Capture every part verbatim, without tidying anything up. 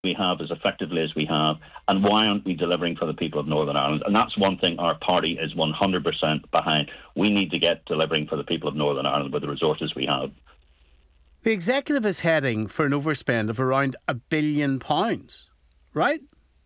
we have as effectively as we have, and why aren't we delivering for the people of Northern Ireland? And that's one thing our party is one hundred percent behind. We need to get delivering for the people of Northern Ireland with the resources we have. The executive is heading for an overspend of around a billion pounds, right?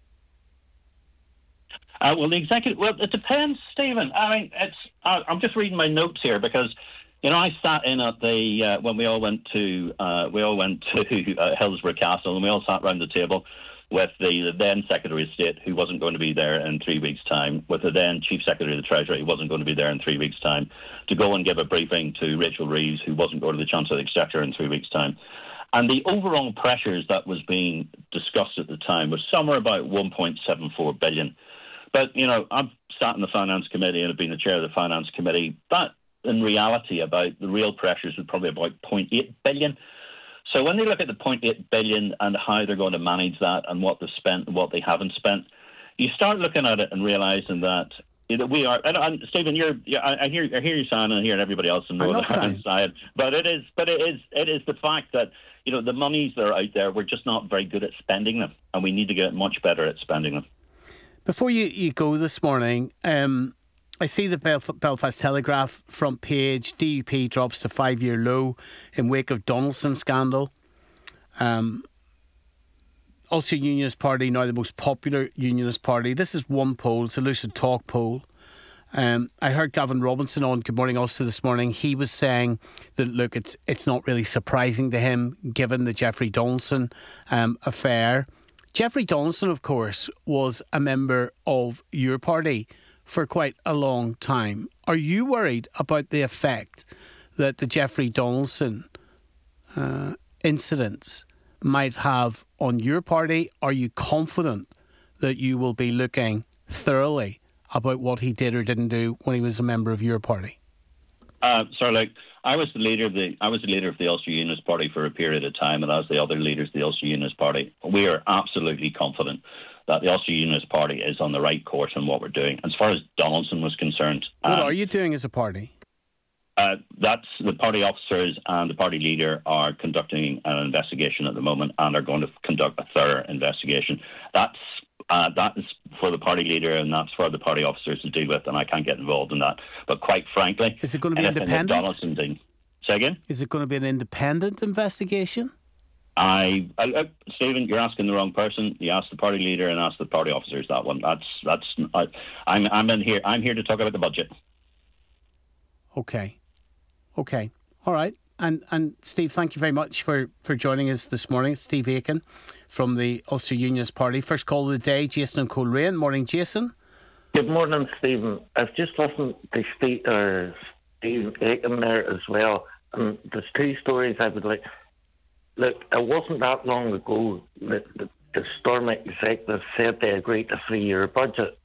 Uh, well, the executive, well, it depends, Stephen. I mean, it's. I, I'm just reading my notes here because, you know, I sat in at the uh, when we all went to uh, we all went to uh, Hillsborough Castle, and we all sat round the table with the, the then Secretary of State, who wasn't going to be there in three weeks' time, with the then Chief Secretary of the Treasury, who wasn't going to be there in three weeks' time, to go and give a briefing to Rachel Reeves, who wasn't going to the Chancellor of the Exchequer in three weeks' time. And the overall pressures that was being discussed at the time was somewhere about one point seven four billion. But, you know, I've sat in the Finance Committee and have been the chair of the Finance Committee. That, in reality, about the real pressures was probably about zero point eight billion. So when they look at the zero point eight billion and how they're going to manage that and what they've spent and what they haven't spent, you start looking at it and realising that you know, we are. And, and Stephen, you're. I hear. I hear you saying, and I hear everybody else in Northern Ireland saying. But it is. But it is. It is the fact that you know the monies that are out there. We're just not very good at spending them, and we need to get much better at spending them. Before you, you go this morning, um, I see the Belf- Belfast Telegraph front page. D U P drops to five-year low in wake of Donaldson scandal. Um, Ulster Unionist Party, now the most popular Unionist Party. This is one poll. It's a Lucid Talk poll. Um, I heard Gavin Robinson on Good Morning Ulster this morning. He was saying that, look, it's it's not really surprising to him given the Jeffrey Donaldson um, affair. Jeffrey Donaldson, of course, was a member of your party for quite a long time. Are you worried about the effect that the Jeffrey Donaldson uh, incidents might have on your party? Are you confident that you will be looking thoroughly about what he did or didn't do when he was a member of your party? Uh, sorry, like I was the leader of the I was the leader of the Ulster Unionist Party for a period of time, and as the other leaders of the Ulster Unionist Party, we are absolutely confident that the Ulster Unionist Party is on the right course in what we're doing. As far as Donaldson was concerned, what um, are you doing as a party? Uh, that's the party officers and the party leader are conducting an investigation at the moment and are going to conduct a thorough investigation. That's uh, that is for the party leader and that's for the party officers to deal with, and I can't get involved in that. But quite frankly, is it going to be independent? Donaldson did, say again? Is it going to be an independent investigation? I, I, I, Stephen, you're asking the wrong person. You asked the party leader and asked the party officers that one. That's that's. I, I'm I'm in here. I'm here to talk about the budget. Okay. Okay, all right. And and Steve, thank you very much for, for joining us this morning. It's Steve Aiken from the Ulster Unionist Party. First call of the day, Jason and Coleraine. Morning, Jason. Good morning, Stephen. I've just listened to Steve, uh, Steve Aiken there as well. And there's two stories I would like. Look, it wasn't that long ago that the, the Storm executive said they agreed to a three-year budget,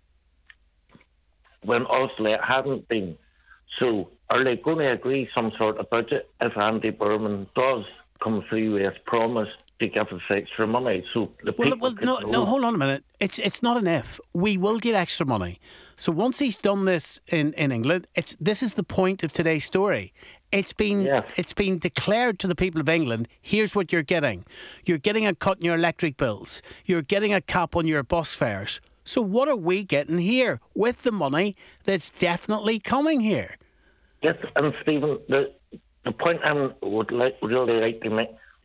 when obviously it hadn't been. So are they going to agree some sort of budget if Andy Berman does come through with his promise to give us extra money? So the well, people well no, know. no, hold on a minute. It's it's not an if. We will get extra money. So once he's done this in, in England, it's this is the point of today's story. It's been yes. it's been declared to the people of England, here's what you're getting. You're getting a cut in your electric bills. You're getting a cap on your bus fares. So what are we getting here with the money that's definitely coming here? Yes, and Stephen, the the point I would like really like to make,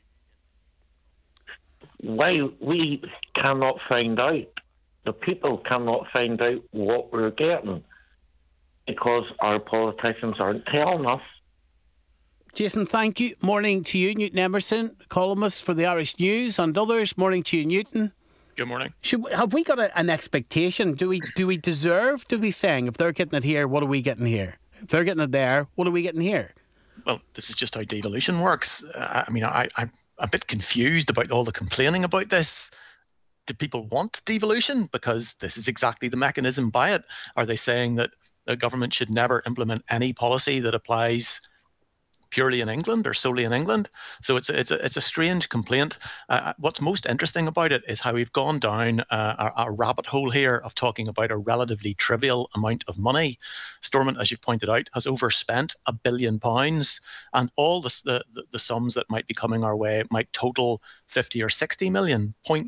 why we cannot find out, the people cannot find out what we're getting because our politicians aren't telling us. Jason, thank you. Morning to you, Newton Emerson, columnist for the Irish News and others. Morning to you, Newton. Good morning. Should we, have we got a, an expectation? Do we do we deserve to be saying, if they're getting it here, what are we getting here? If they're getting it there, what are we getting here? Well, this is just how devolution works. Uh, I mean, I, I'm a bit confused about all the complaining about this. Do people want devolution? Because this is exactly the mechanism by it. Are they saying that the government should never implement any policy that applies purely in England or solely in England. So it's a, it's a, it's a strange complaint. Uh, what's most interesting about it is how we've gone down uh, a, a rabbit hole here of talking about a relatively trivial amount of money. Stormont, as you've pointed out, has overspent a billion pounds, and all the, the, the sums that might be coming our way might total fifty or sixty million. Point